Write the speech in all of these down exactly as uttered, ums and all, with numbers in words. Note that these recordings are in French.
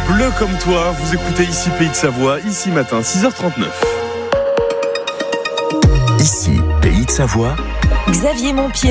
bleu comme toi, vous écoutez ici Pays de Savoie, ici matin, six heures trente-neuf. Ici Pays de Savoie, Xavier Montpied,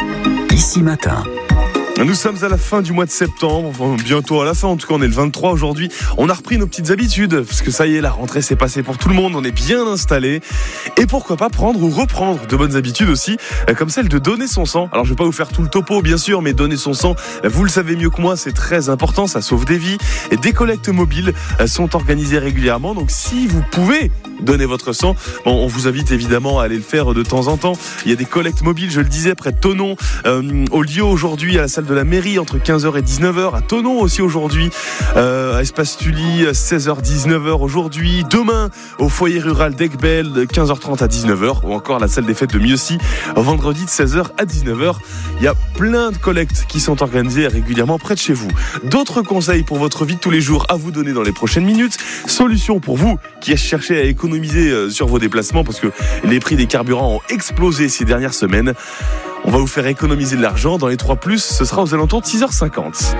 ici matin. Nous sommes à la fin du mois de septembre, enfin, bientôt à la fin, en tout cas on est le vingt-trois aujourd'hui. On a repris nos petites habitudes, parce que ça y est, la rentrée s'est passée pour tout le monde, on est bien installé. Et pourquoi pas prendre ou reprendre de bonnes habitudes aussi, comme celle de donner son sang. Alors je vais pas vous faire tout le topo bien sûr, mais donner son sang, vous le savez mieux que moi, c'est très important, ça sauve des vies. Et des collectes mobiles sont organisées régulièrement, donc si vous pouvez donner votre sang, bon, on vous invite évidemment à aller le faire de temps en temps. Il y a des collectes mobiles, je le disais, près de Thonon, euh, au lieu aujourd'hui à la salle de la mairie entre quinze heures et dix-neuf heures, à Thonon aussi aujourd'hui, euh, à Espace Tully, seize heures dix-neuf heures aujourd'hui, demain au foyer rural d'Aiguebel de quinze heures trente à dix-neuf heures, ou encore à la salle des fêtes de Mieuxy vendredi de seize heures à dix-neuf heures. Il y a plein de collectes qui sont organisées régulièrement près de chez vous. D'autres conseils pour votre vie de tous les jours à vous donner dans les prochaines minutes. Solutions pour vous qui cherchez à économiser sur vos déplacements parce que les prix des carburants ont explosé ces dernières semaines. On va vous faire économiser de l'argent dans les trois plus, ce sera aux alentours de six heures cinquante.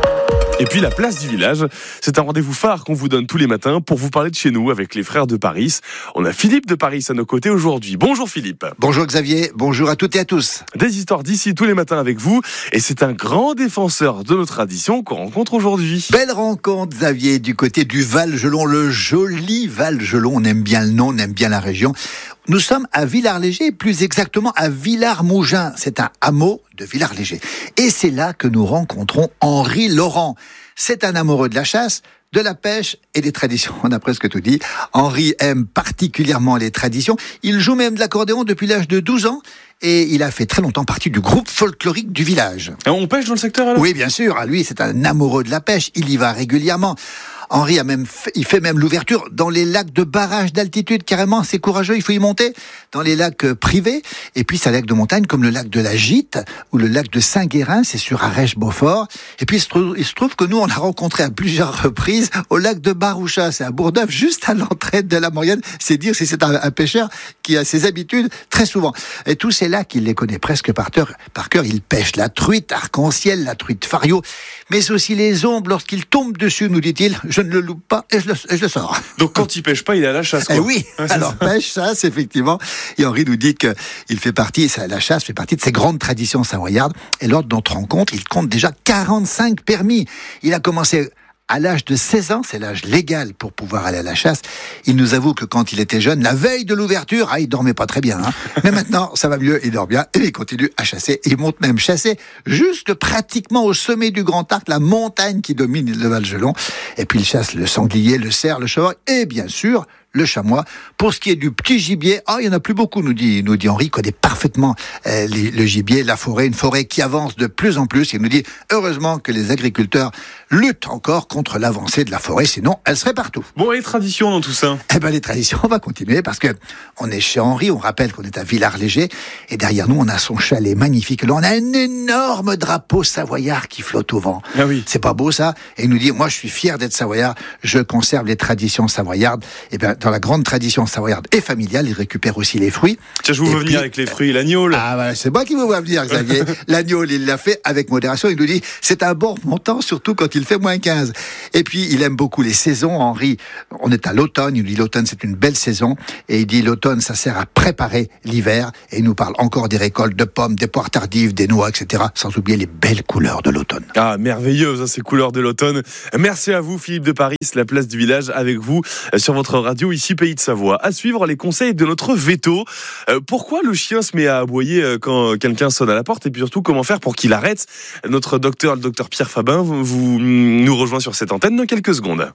Et puis la place du village, c'est un rendez-vous phare qu'on vous donne tous les matins pour vous parler de chez nous avec les frères de Paris. On a Philippe de Paris à nos côtés aujourd'hui. Bonjour Philippe. Bonjour Xavier, bonjour à toutes et à tous. Des histoires d'ici tous les matins avec vous et c'est un grand défenseur de nos traditions qu'on rencontre aujourd'hui. Belle rencontre Xavier du côté du Val-Gelon, le joli Val-Gelon, on aime bien le nom, on aime bien la région. Nous sommes à Villars-Léger, plus exactement à Villars-Mougins. C'est un hameau de Villars-Léger. Et c'est là que nous rencontrons Henri Laurent. C'est un amoureux de la chasse, de la pêche et des traditions. On a presque tout dit. Henri aime particulièrement les traditions. Il joue même de l'accordéon depuis l'âge de douze ans. Et il a fait très longtemps partie du groupe folklorique du village. Et on pêche dans le secteur alors ? Oui, bien sûr. Lui, c'est un amoureux de la pêche. Il y va régulièrement. Henri a même fait, il fait même l'ouverture dans les lacs de barrage d'altitude, carrément, c'est courageux, il faut y monter, dans les lacs privés, et puis c'est un lac de montagne comme le lac de la Gite, ou le lac de Saint-Guérin, c'est sur Arèche-Beaufort, et puis il se, trouve, il se trouve que nous, on l'a rencontré à plusieurs reprises au lac de Baroucha, c'est à Bourneuf, juste à l'entrée de la Maurienne, c'est dire si c'est un, un pêcheur qui a ses habitudes très souvent. Et tous ces lacs, il les connaît presque par cœur, par cœur, il pêche la truite arc-en-ciel, la truite fario, mais aussi les ombres lorsqu'il tombe dessus, nous dit-il, je ne le loupe pas et je le, et je le sors. Donc quand il pêche pas, il est à la chasse, quoi. Eh oui, ouais, alors ça. Pêche, chasse, effectivement. Et Henri nous dit qu'il fait partie, et ça, la chasse fait partie de ses grandes traditions savoyardes. Et lors de notre rencontre, il compte déjà quarante-cinq permis. Il a commencé à l'âge de seize ans, c'est l'âge légal pour pouvoir aller à la chasse. Il nous avoue que quand il était jeune, la veille de l'ouverture, ah, il dormait pas très bien, hein. Mais maintenant, ça va mieux, il dort bien, et il continue à chasser. Il monte même chasser jusque pratiquement au sommet du Grand Arc, la montagne qui domine le Val-Gelon. Et puis il chasse le sanglier, le cerf, le chevreuil, et bien sûr, le chamois. Pour ce qui est du petit gibier, ah, il y en a plus beaucoup, nous dit, nous dit Henri, il connaît parfaitement euh, les, le gibier, la forêt, une forêt qui avance de plus en plus. Il nous dit, heureusement que les agriculteurs luttent encore contre l'avancée de la forêt, sinon elle serait partout. Bon, et les traditions dans tout ça ? Eh ben, les traditions, on va continuer parce que on est chez Henri, on rappelle qu'on est à Villars-Léger, et derrière nous, on a son chalet magnifique. Là, on a un énorme drapeau savoyard qui flotte au vent. Ah oui. C'est pas beau, ça? Et il nous dit, moi, je suis fier d'être savoyard, je conserve les traditions savoyardes. Et ben, dans la grande tradition savoyarde et familiale, il récupère aussi les fruits. Tiens, je vous veux venir avec les fruits et l'agneau, là. Ah, voilà, c'est moi qui vous vois venir, Xavier. L'agneau, il l'a fait avec modération. Il nous dit, c'est un bon montant, surtout quand il fait moins quinze. Et puis, il aime beaucoup les saisons. Henri, on est à l'automne. Il nous dit, l'automne, c'est une belle saison. Et il dit, l'automne, ça sert à préparer l'hiver. Et il nous parle encore des récoltes de pommes, des poires tardives, des noix, et cetera. Sans oublier les belles couleurs de l'automne. Ah, merveilleuse, hein, ces couleurs de l'automne. Merci à vous, Philippe de Paris, la place du village, avec vous, sur votre radio, ici, Pays de Savoie. À suivre les conseils de notre veto. Euh, pourquoi le chien se met à aboyer quand quelqu'un sonne à la porte, et puis surtout, comment faire pour qu'il arrête? Notre docteur, le docteur Pierre Fabin, vous, vous nous rejoint sur cette antenne dans quelques secondes.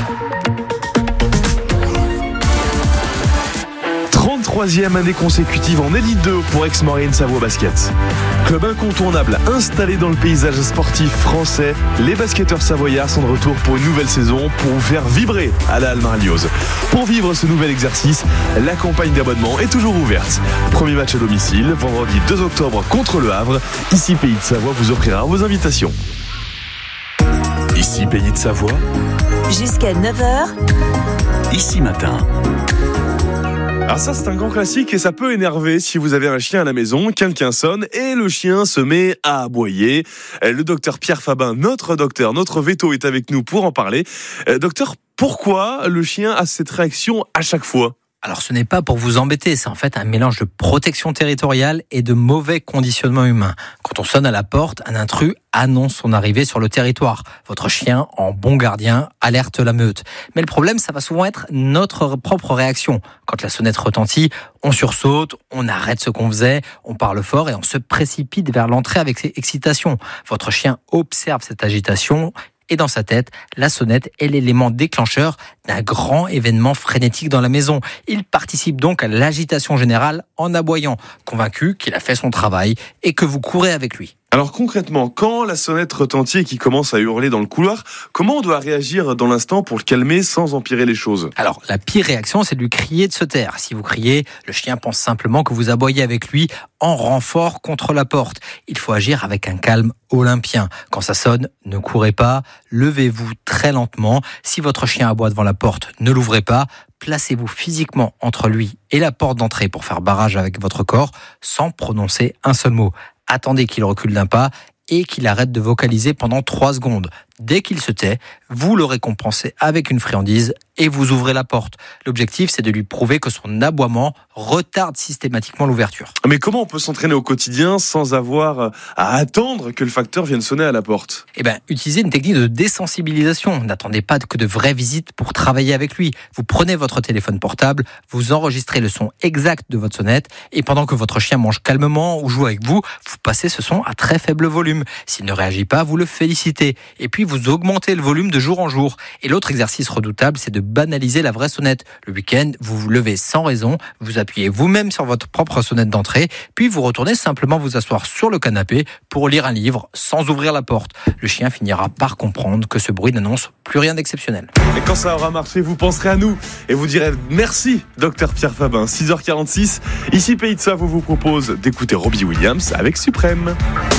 trente-troisième année consécutive en Élite deux pour Aix-Maurienne Savoie Basket. Club incontournable installé dans le paysage sportif français, les basketteurs savoyards sont de retour pour une nouvelle saison pour vous faire vibrer à la Halle Marlioz. Pour vivre ce nouvel exercice, la campagne d'abonnement est toujours ouverte. Premier match à domicile, vendredi deux octobre contre Le Havre. Ici Pays de Savoie vous offrira vos invitations. Ici Pays de Savoie, jusqu'à neuf heures, ici matin. Alors ça c'est un grand classique et ça peut énerver si vous avez un chien à la maison, quelqu'un sonne et le chien se met à aboyer. Le docteur Pierre Fabin, notre docteur, notre veto est avec nous pour en parler. Docteur, pourquoi le chien a cette réaction à chaque fois ? Alors ce n'est pas pour vous embêter, c'est en fait un mélange de protection territoriale et de mauvais conditionnement humain. Quand on sonne à la porte, un intrus annonce son arrivée sur le territoire. Votre chien, en bon gardien, alerte la meute. Mais le problème, ça va souvent être notre propre réaction. Quand la sonnette retentit, on sursaute, on arrête ce qu'on faisait, on parle fort et on se précipite vers l'entrée avec excitation. Votre chien observe cette agitation. Et dans sa tête, la sonnette est l'élément déclencheur d'un grand événement frénétique dans la maison. Il participe donc à l'agitation générale en aboyant, convaincu qu'il a fait son travail et que vous courez avec lui. Alors concrètement, quand la sonnette retentit et qu'il commence à hurler dans le couloir, comment on doit réagir dans l'instant pour le calmer sans empirer les choses ? Alors la pire réaction, c'est de lui crier de se taire. Si vous criez, le chien pense simplement que vous aboyez avec lui en renfort contre la porte. Il faut agir avec un calme olympien. Quand ça sonne, ne courez pas, levez-vous très lentement. Si votre chien aboie devant la porte, ne l'ouvrez pas. Placez-vous physiquement entre lui et la porte d'entrée pour faire barrage avec votre corps sans prononcer un seul mot. Attendez qu'il recule d'un pas et qu'il arrête de vocaliser pendant trois secondes. Dès qu'il se tait, vous le récompensez avec une friandise et vous ouvrez la porte. L'objectif, c'est de lui prouver que son aboiement retarde systématiquement l'ouverture. Mais comment on peut s'entraîner au quotidien sans avoir à attendre que le facteur vienne sonner à la porte ? Eh bien, utilisez une technique de désensibilisation. N'attendez pas que de vraies visites pour travailler avec lui. Vous prenez votre téléphone portable, vous enregistrez le son exact de votre sonnette et pendant que votre chien mange calmement ou joue avec vous, vous passez ce son à très faible volume. S'il ne réagit pas, vous le félicitez. Et puis, vous augmentez le volume de jour en jour. Et l'autre exercice redoutable, c'est de banaliser la vraie sonnette. Le week-end, vous vous levez sans raison, vous appuyez vous-même sur votre propre sonnette d'entrée, puis vous retournez simplement vous asseoir sur le canapé pour lire un livre sans ouvrir la porte. Le chien finira par comprendre que ce bruit n'annonce plus rien d'exceptionnel. Et quand ça aura marché, vous penserez à nous et vous direz merci, docteur Pierre Fabin. six heures quarante-six, ici Pays de Ça vous vous propose d'écouter Robbie Williams avec Suprême.